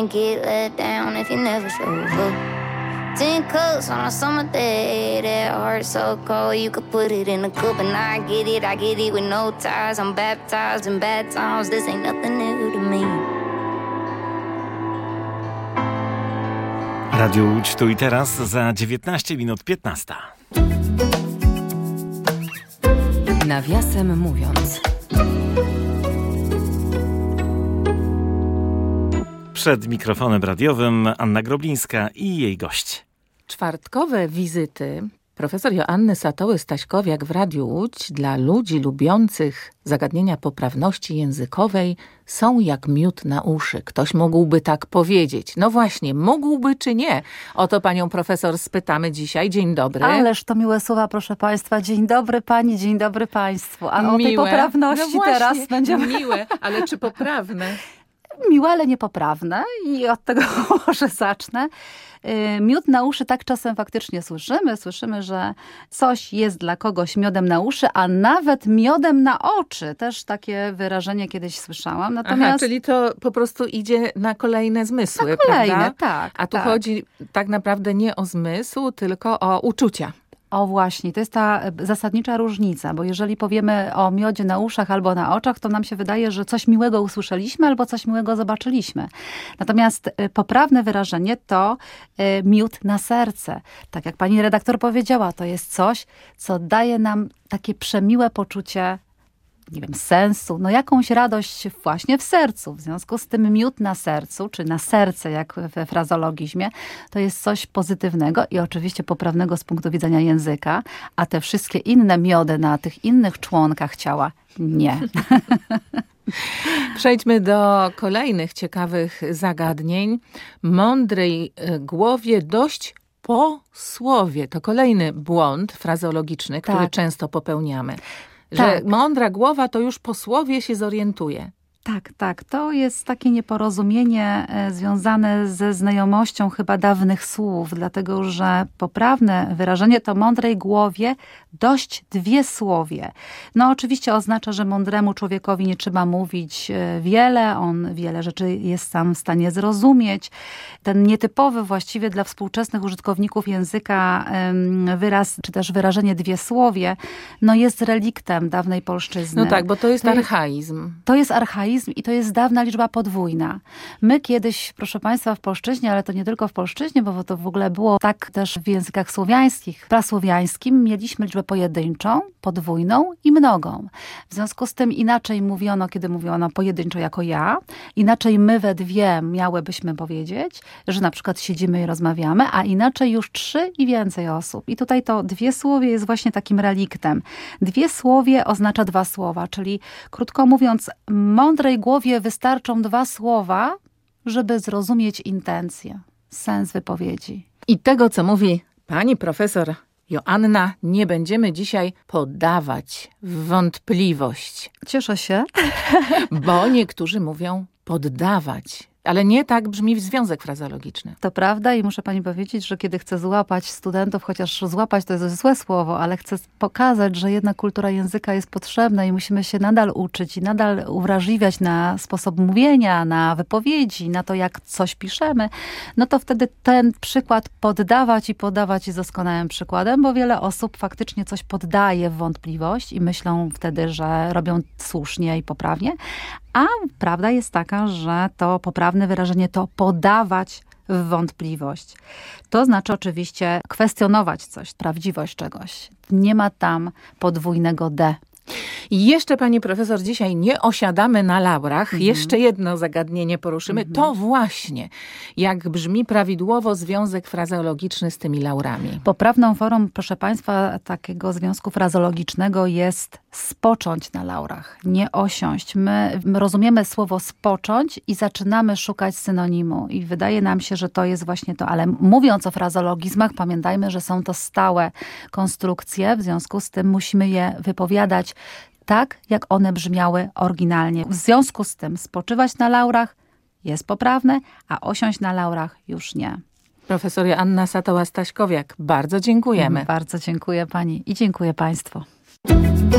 Get let down if you never show up. 10 cups on a summer day, that heart so cold you could put it in a cup. And I get it with no ties. I'm baptized in bad times, this ain't nothing new to me. Radio Łódź tu i teraz za 19 minut 15. Nawiasem mówiąc. Przed mikrofonem radiowym Anna Groblińska i jej gość. Czwartkowe wizyty profesor Joanny Satoły-Staśkowiak w Radiu Łódź dla ludzi lubiących zagadnienia poprawności językowej są jak miód na uszy. Ktoś mógłby tak powiedzieć. No właśnie, mógłby czy nie? O to panią profesor spytamy dzisiaj. Dzień dobry. Ależ to miłe słowa, proszę państwa. Dzień dobry pani, dzień dobry państwu. A o tej poprawności no właśnie, teraz będziemy... Miłe, ale czy poprawne? Miłe, ale niepoprawne i od tego może zacznę. Miód na uszy, tak czasem faktycznie słyszymy. Słyszymy, że coś jest dla kogoś miodem na uszy, a nawet miodem na oczy. Też takie wyrażenie kiedyś słyszałam. Natomiast... Aha, czyli to po prostu idzie na kolejne zmysły, na kolejne, prawda? tak. A tu chodzi tak naprawdę nie o zmysł, tylko o uczucia. O właśnie, to jest ta zasadnicza różnica, bo jeżeli powiemy o miodzie na uszach albo na oczach, to nam się wydaje, że coś miłego usłyszeliśmy albo coś miłego zobaczyliśmy. Natomiast poprawne wyrażenie to miód na serce. Tak jak pani redaktor powiedziała, to jest coś, co daje nam takie przemiłe poczucie, nie wiem, sensu, no jakąś radość właśnie w sercu. W związku z tym miód na sercu, czy na serce, jak we frazologizmie, to jest coś pozytywnego i oczywiście poprawnego z punktu widzenia języka, a te wszystkie inne miody na tych innych członkach ciała nie. Przejdźmy do kolejnych ciekawych zagadnień. Mądrej głowie dość po słowie. To kolejny błąd frazeologiczny, który często popełniamy. Że mądra głowa to już po słowie się zorientuje. Tak. To jest takie nieporozumienie związane ze znajomością chyba dawnych słów, dlatego że poprawne wyrażenie to mądrej głowie dość dwie słowie. No oczywiście oznacza, że mądremu człowiekowi nie trzeba mówić wiele, on wiele rzeczy jest sam w stanie zrozumieć. Ten nietypowy właściwie dla współczesnych użytkowników języka wyraz, czy też wyrażenie dwie słowie, no jest reliktem dawnej polszczyzny. No tak, bo to jest archaizm. To jest archaizm i to jest dawna liczba podwójna. My kiedyś, proszę państwa, w polszczyźnie, ale to nie tylko w polszczyźnie, bo to w ogóle było tak też w językach słowiańskich, prasłowiańskim, mieliśmy liczbę pojedynczą, podwójną i mnogą. W związku z tym inaczej mówiono, kiedy mówiono pojedynczo jako ja, inaczej my we dwie miałybyśmy powiedzieć, że na przykład siedzimy i rozmawiamy, a inaczej już 3 i więcej osób. I tutaj to dwie słowie jest właśnie takim reliktem. Dwie słowie oznacza 2 słowa, czyli krótko mówiąc, mądrej głowie wystarczą 2 słowa, żeby zrozumieć intencję, sens wypowiedzi. I tego, co mówi pani profesor Joanna, nie będziemy dzisiaj podawać w wątpliwość. Cieszę się. Bo niektórzy mówią poddawać. Ale nie tak brzmi związek frazeologiczny. To prawda i muszę pani powiedzieć, że kiedy chcę złapać studentów, chociaż złapać to jest złe słowo, ale chcę pokazać, że jednak kultura języka jest potrzebna i musimy się nadal uczyć i nadal uwrażliwiać na sposób mówienia, na wypowiedzi, na to, jak coś piszemy, no to wtedy ten przykład poddawać i podawać jest doskonałym przykładem, bo wiele osób faktycznie coś poddaje w wątpliwość i myślą wtedy, że robią słusznie i poprawnie, a prawda jest taka, że to poprawne wyrażenie to podawać w wątpliwość. To znaczy oczywiście kwestionować coś, prawdziwość czegoś. Nie ma tam podwójnego D. I jeszcze, pani profesor, dzisiaj nie osiadamy na laurach. Jeszcze jedno zagadnienie poruszymy. To właśnie, jak brzmi prawidłowo związek frazeologiczny z tymi laurami. Poprawną formą, proszę państwa, takiego związku frazeologicznego jest spocząć na laurach, nie osiąść. My rozumiemy słowo spocząć i zaczynamy szukać synonimu. I wydaje nam się, że to jest właśnie to. Ale mówiąc o frazeologizmach, pamiętajmy, że są to stałe konstrukcje. W związku z tym musimy je wypowiadać tak, jak one brzmiały oryginalnie. W związku z tym spoczywać na laurach jest poprawne, a osiąść na laurach już nie. Profesor Joanna Satoła-Staśkowiak, bardzo dziękujemy. Bardzo dziękuję pani i dziękuję państwu.